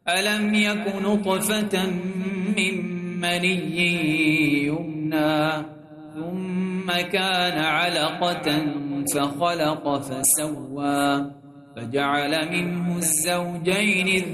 ألم يك نطفة من مني يمنى ثم كان علقة فخلق فسوى فجعل منه الزوجين